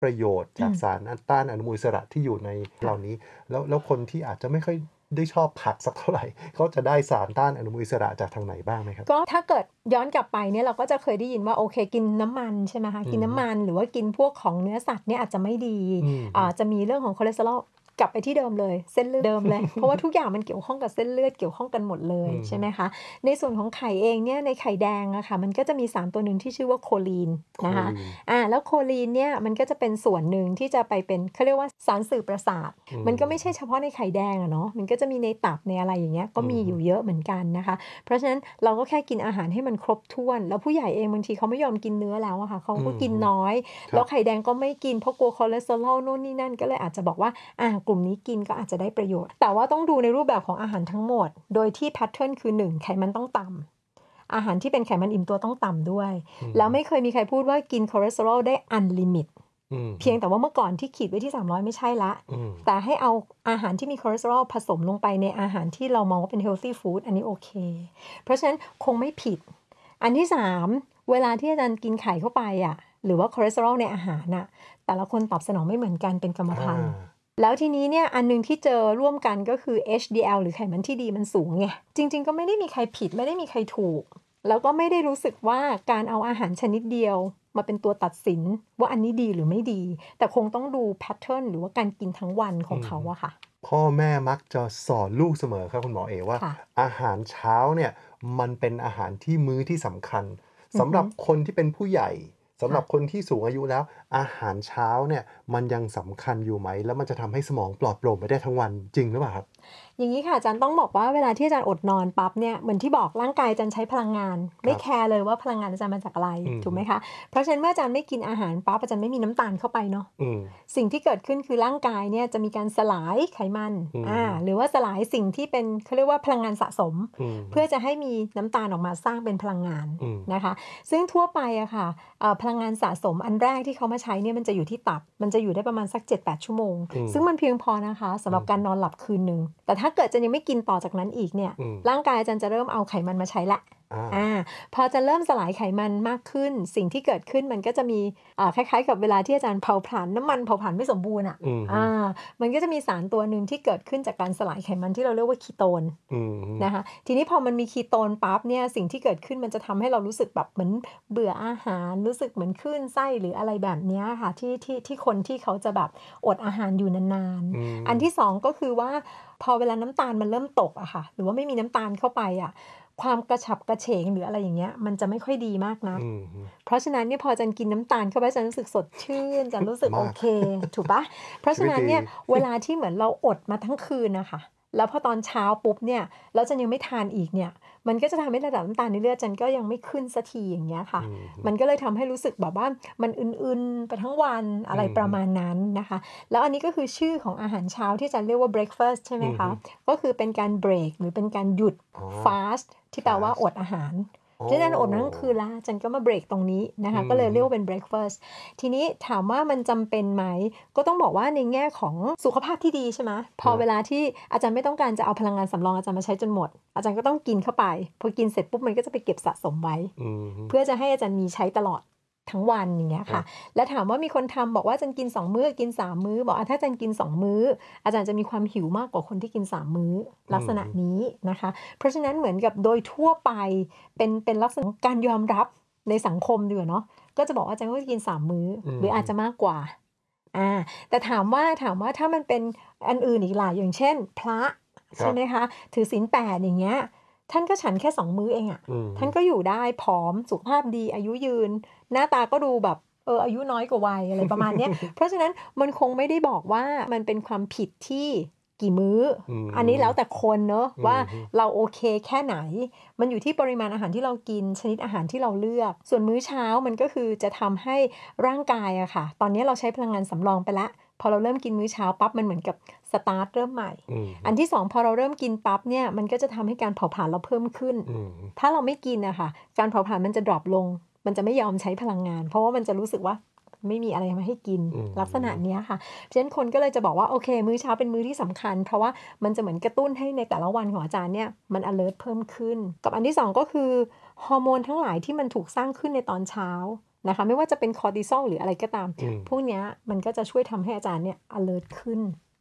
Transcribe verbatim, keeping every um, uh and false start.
ประโยชน์จากสารต้านอนุมูลอิสระที่อยู่ในเหล่านี้แล้วแล้วคนที่อาจจะไม่ค่อยได้ชอบผักสักเท่าไหร่เขาจะได้สารต้านอนุมูลอิสระจากทางไหนบ้างไหมครับก็ถ้าเกิดย้อนกลับไปเนี่ยเราก็จะเคยได้ยินว่าโอเคกินน้ำมันใช่ไหมคะกินน้ำมันหรือว่ากินพวกของเนื้อสัตว์เนี่ยอาจจะไม่ดีอ่าจะมีเรื่องของคอเลสเตอรอลกลับไปที่เดิมเลยเส้นเลือดเดิมเลย เพราะว่าทุกอย่างมันเกี่ยวข้องกับเส้นเลือดเกี่ยวข้องกันหมดเลยใช่ไหมคะในส่วนของไข่เองเนี่ยในไข่แดงอะค่ะมันก็จะมีสารตัวหนึ่งที่ชื่อว่าโคลีนนะคะอ่าแล้วโคลีนเนี่ยมันก็จะเป็นส่วนหนึ่งที่จะไปเป็นเขาเรียกว่าสารสื่อประสาทมันก็ไม่ใช่เฉพาะในไข่แดงอะเนาะมันก็จะมีในตับในอะไรอย่างเงี้ยก็มีอยู่เยอะเหมือนกันนะคะเพราะฉะนั้นเราก็แค่กินอาหารให้มันครบถ้วนแล้วผู้ใหญ่เองบางทีเขาไม่ยอมกินเนื้อแล้วอะค่ะเขาก็กินน้อยแล้วไข่แดงก็ไม่กินเพราะกลัวคอเลสเตอรอลโน่นนี่นั่นก็เลยอาจจะบอกว่าอ่ากลุ่มนี้กินก็อาจจะได้ประโยชน์แต่ว่าต้องดูในรูปแบบของอาหารทั้งหมดโดยที่แพทเทิร์นคือหนึ่งไขมันต้องต่ำอาหารที่เป็นไขมันอิ่มตัวต้องต่ำด้วยแล้วไม่เคยมีใครพูดว่ากินคอเลสเตอรอลได้อันลิมิตเพียงแต่ว่าเมื่อก่อนที่ขีดไว้ที่สามร้อยไม่ใช่ละแต่ให้เอาอาหารที่มีคอเลสเตอรอลผสมลงไปในอาหารที่เรามองว่าเป็น healthy food อันนี้โอเคเพราะฉะนั้นคงไม่ผิดอันที่สามเวลาที่อาจารย์กินไข่เข้าไปอ่ะหรือว่าคอเลสเตอรอลในอาหารน่ะแต่ละคนตอบสนองไม่เหมือนกันเป็นกรรมพันธุ์แล้วทีนี้เนี่ยอันนึงที่เจอร่วมกันก็คือ เอช ดี แอล หรือไขมันที่ดีมันสูงไงจริงๆก็ไม่ได้มีใครผิดไม่ได้มีใครถูกแล้วก็ไม่ได้รู้สึกว่าการเอาอาหารชนิดเดียวมาเป็นตัวตัดสินว่าอันนี้ดีหรือไม่ดีแต่คงต้องดูแพทเทิร์นหรือว่าการกินทั้งวันของเขาอะค่ะพ่อแม่มักจะสอนลูกเสมอครับคุณหมอเอว่าอาหารเช้าเนี่ยมันเป็นอาหารที่มื้อที่สำคัญสำหรับคนที่เป็นผู้ใหญ่สำหรับคนที่สูงอายุแล้วอาหารเช้าเนี่ยมันยังสำคัญอยู่ไหมแล้วมันจะทำให้สมองปลอดโปร่งไปได้ทั้งวันจริงหรือเปล่าครับอย่างนี้ค่ะอาจารย์ต้องบอกว่าเวลาที่อาจารย์อดนอนปั๊บเนี่ยเหมือนที่บอกร่างกายอาจารย์ใช้พลังงานไม่แคร์เลยว่าพลังงานอาจารย์มาจากอะไรถูกไหมคะเพราะฉะนั้นเมื่ออาจารย์ไม่กินอาหารปั๊บอาจารย์ไม่มีน้ำตาลเข้าไปเนาะสิ่งที่เกิดขึ้นคือร่างกายเนี่ยจะมีการสลายไขมันอ่าหรือว่าสลายสิ่งที่เป็นเขาเรียกว่าพลังงานสะสมเพื่อจะให้มีน้ำตาลออกมาสร้างเป็นพลังงานนะคะซึ่งทั่วไปอะค่ะพลังงานสะสมอันแรกที่เขามาใช้เนี่ยมันจะอยู่ที่ตับมันจะอยู่ได้ประมาณสัก เจ็ดแปด ชั่วโมงซึ่งมันเพียงพอนะคะสำหรับการนอนหลับคืนนึงแต่ถ้าเกิดจะยังไม่กินต่อจากนั้นอีกเนี่ยร่างกายอาจารย์จะเริ่มเอาไขมันมาใช้ละอ่าพอจะเริ่มสลายไขมันมากขึ้นสิ่งที่เกิดขึ้นมันก็จะมีอ่าคล้ายๆกับเวลาที่อาจารย์เผาผลาญน้ำมันเผาผลาญไม่สมบูรณ์อ่ะอ่ามันก็จะมีสารตัวหนึ่งที่เกิดขึ้นจากการสลายไขมันที่เราเรียกว่าคีโตนนะคะทีนี้พอมันมีคีโตนปั๊บเนี่ยสิ่งที่เกิดขึ้นมันจะทำให้เรารู้สึกแบบเหมือนเบื่ออาหารรู้สึกเหมือนคลื่นไส้หรืออะไรแบบนี้ค่ะที่ที่ที่คนที่เขาจะแบบอดอาหารอยู่นานๆอันที่สองก็คือว่าพอเวลาน้ำตาลมันเริ่มตกอะค่ะหรือว่าไม่มีน้ำตาลเข้าไปอะความกระฉับกระเฉงหรืออะไรอย่างเงี้ยมันจะไม่ค่อยดีมากนักเพราะฉะนั้นเนี่ยพอจันกินน้ำตาลเข้าไปจันรู้สึกสดชื่นจันรู้สึกโอเคถูกปะเพราะฉะนั้นเนี่ยเวลาที่เหมือนเราอดมาทั้งคืนนะคะแล้วพอตอนเช้าปุ๊บเนี่ยแล้วจันยังไม่ทานอีกเนี่ยมันก็จะทำให้ระดับน้ำตาลในเลือดจันก็ยังไม่ขึ้นสักทีอย่างเงี้ยค่ะมันก็เลยทำให้รู้สึกแบบว่ามันอื่นๆไปทั้งวันอะไรประมาณนั้นนะคะแล้วอันนี้ก็คือชื่อของอาหารเช้าที่จันเรียกว่า breakfast ใช่ไหมคะก็คือเป็นการ break หรือเป็นการหยุด fast ที่แปลว่าอดอาหารที่จันอดทั้งคืนละจันก็มาเบรกตรงนี้นะคะก็เลยเรียกว่าเป็น breakfast ทีนี้ถามว่ามันจำเป็นไหมก็ต้องบอกว่าในแง่ของสุขภาพที่ดีใช่ไหมพอเวลาที่อาจารย์ไม่ต้องการจะเอาพลังงานสำรองอาจารย์มาใช้จนหมดอาจารย์ก็ต้องกินเข้าไปพอกินเสร็จปุ๊บมันก็จะไปเก็บสะสมไว้เพื่อจะให้อาจารย์มีใช้ตลอดทั้งวันอย่างเงี้ยค่ะแล้วถามว่ามีคนทำบอกว่าจันกินสองมื้อกินสามมื้อบอกถ้าจันกินสองมื้ออาจารย์จะมีความหิวมากกว่าคนที่กินสามมื้อลักษณะนี้นะคะเพราะฉะนั้นเหมือนกับโดยทั่วไปเป็นเป็นลักษณะการยอมรับในสังคมดีกว่าเนาะก็จะบอกว่าจันก็จะกินสามมื้อหรืออาจจะมากกว่าอ่าแต่ถามว่าถามว่าถ้ามันเป็นอันอื่นอีกหลายอย่างเช่นพระใช่ไหมคะถือศีลแปดอย่างเงี้ยท่านก็ฉันแค่สองมื้อเองอะ่ะท่านก็อยู่ได้ผอมสุขภาพดีอายุยืนหน้าตาก็ดูแบบเอออายุน้อยกว่าวัยอะไรประมาณนี้ เพราะฉะนั้นมันคงไม่ได้บอกว่ามันเป็นความผิดที่กี่มื้อ อันนี้แล้วแต่คนเนอะว่าเราโอเคแค่ไหนมันอยู่ที่ปริมาณอาหารที่เรากินชนิดอาหารที่เราเลือกส่วนมื้อเช้ามันก็คือจะทำให้ร่างกายอะค่ะตอนนี้เราใช้พลังงานสำรองไปละพอเราเริ่มกินมื้อเช้าปั๊บมันเหมือนกับสตาร์ทเริ่มใหม่อันที่สองพอเราเริ่มกินปั๊บเนี่ยมันก็จะทำให้การเผาผลาญเราเพิ่มขึ้นถ้าเราไม่กินอะค่ะการเผาผลาญมันจะดรอปลงมันจะไม่ยอมใช้พลังงานเพราะว่ามันจะรู้สึกว่าไม่มีอะไรมาให้กินลักษณะนี้ค่ะเพราะฉะนั้นคนก็เลยจะบอกว่าโอเคมื้อเช้าเป็นมื้อที่สำคัญเพราะว่ามันจะเหมือนกระตุ้นให้ในแต่ละวันของอาจารย์เนี่ยมัน alert เพิ่มขึ้นกับอันที่สองก็คือฮอร์โมนทั้งหลายที่มันถูกสร้างขึ้นในตอนเช้านะคะไม่ว่าจะเป็นคอร์ติซอลหรืออะไรก็ตามอืมพวกเนี้ยมันก็จะช่วยทำให้อาจารย์เนี่ย alert ขึ้น